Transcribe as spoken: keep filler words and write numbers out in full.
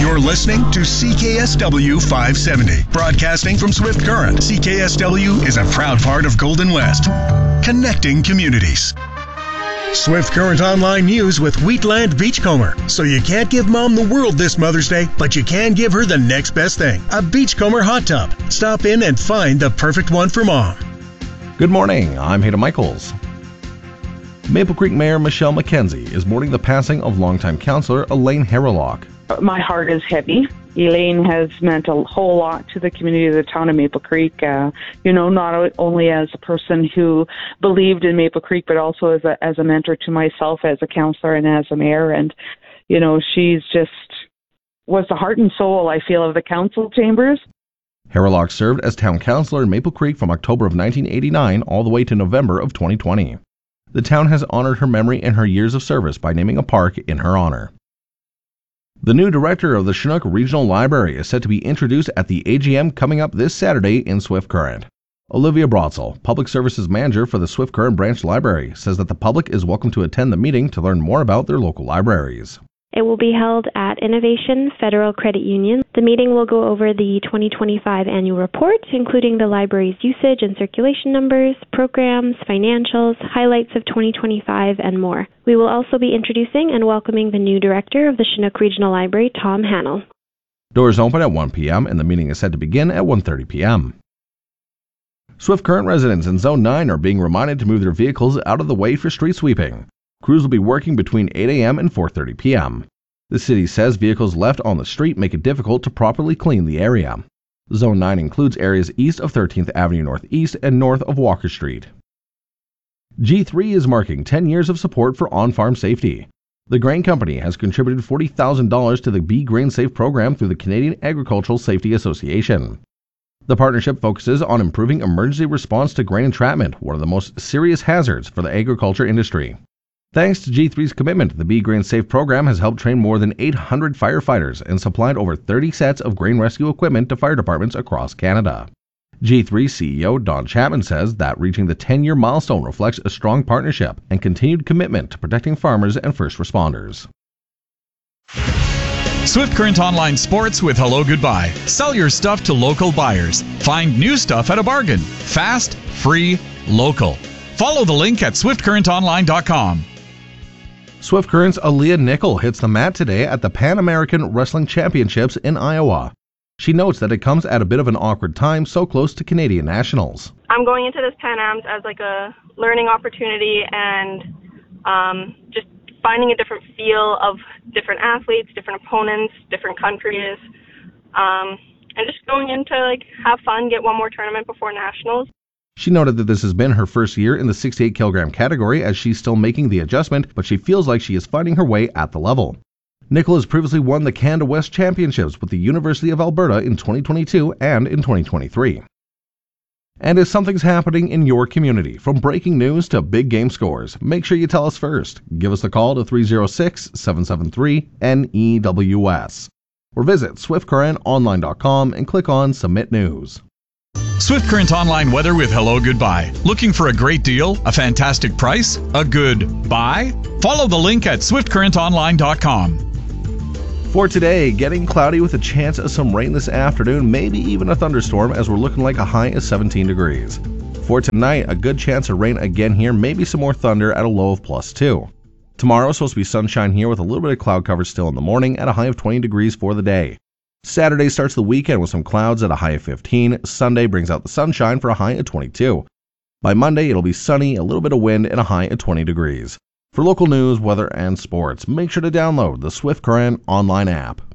You're listening to C K S W five seventy, broadcasting from Swift Current. C K S W is a proud part of Golden West, connecting communities. Swift Current Online News with Wheatland Beachcomber. So you can't give Mom the world this Mother's Day, but you can give her the next best thing, a Beachcomber hot tub. Stop in and find the perfect one for Mom. Good morning, I'm Hayden Michaels. Maple Creek Mayor Michelle McKenzie is mourning the passing of longtime councillor Elaine Harralock. My heart is heavy. Elaine has meant a whole lot to the community of the town of Maple Creek, uh, you know, not only as a person who believed in Maple Creek, but also as a, as a mentor to myself as a councillor and as a mayor. And, you know, she's just was the heart and soul, I feel, of the council chambers. Harralock served as town councillor in Maple Creek from October of nineteen eighty-nine all the way to November of twenty twenty. The town has honored her memory and her years of service by naming a park in her honor. The new director of the Chinook Regional Library is set to be introduced at the A G M coming up this Saturday in Swift Current. Olivia Brotzel, Public Services Manager for the Swift Current Branch Library, says that the public is welcome to attend the meeting to learn more about their local libraries. It will be held at Innovation Federal Credit Union. The meeting will go over the twenty twenty-five annual report, including the library's usage and circulation numbers, programs, financials, highlights of twenty twenty-five, and more. We will also be introducing and welcoming the new director of the Chinook Regional Library, Tom Hannell. Doors open at one p.m. and the meeting is set to begin at one thirty p.m. Swift Current residents in Zone nine are being reminded to move their vehicles out of the way for street sweeping. Crews will be working between eight a.m. and four thirty p.m. The city says vehicles left on the street make it difficult to properly clean the area. Zone nine includes areas east of thirteenth Avenue Northeast and north of Walker Street. G three is marking ten years of support for on-farm safety. The grain company has contributed forty thousand dollars to the Be Grain Safe program through the Canadian Agricultural Safety Association. The partnership focuses on improving emergency response to grain entrapment, one of the most serious hazards for the agriculture industry. Thanks to G three's commitment, the Be Grain Safe program has helped train more than eight hundred firefighters and supplied over thirty sets of grain rescue equipment to fire departments across Canada. G three C E O Don Chapman says that reaching the ten-year milestone reflects a strong partnership and continued commitment to protecting farmers and first responders. Swift Current Online Sports with Hello Goodbye. Sell your stuff to local buyers. Find new stuff at a bargain. Fast, free, local. Follow the link at swift current online dot com. Swift Current's Aaliyah Nickel hits the mat today at the Pan American Wrestling Championships in Iowa. She notes that it comes at a bit of an awkward time so close to Canadian Nationals. I'm going into this Pan Ams as like a learning opportunity and um, just finding a different feel of different athletes, different opponents, different countries, um, and just going in to like have fun, get one more tournament before Nationals. She noted that this has been her first year in the sixty-eight kilogram category as she's still making the adjustment, but she feels like she is finding her way at the level. Nickel has previously won the Canada West Championships with the University of Alberta in twenty twenty-two and in twenty twenty-three. And if something's happening in your community, from breaking news to big game scores, make sure you tell us first. Give us a call to three oh six, seven seven three, N E W S or visit swift current online dot com and click on Submit News. Swift Current Online weather with Hello Goodbye. Looking for a great deal? A fantastic price? A good buy? Follow the link at swift current online dot com. For today, getting cloudy with a chance of some rain this afternoon, maybe even a thunderstorm as we're looking like a high of seventeen degrees. For tonight, a good chance of rain again here, maybe some more thunder at a low of plus two. Tomorrow, supposed to be sunshine here with a little bit of cloud cover still in the morning at a high of twenty degrees for the day. Saturday starts the weekend with some clouds at a high of fifteen. Sunday brings out the sunshine for a high of twenty-two. By Monday, it'll be sunny, a little bit of wind, and a high of twenty degrees. For local news, weather, and sports, make sure to download the Swift Current online app.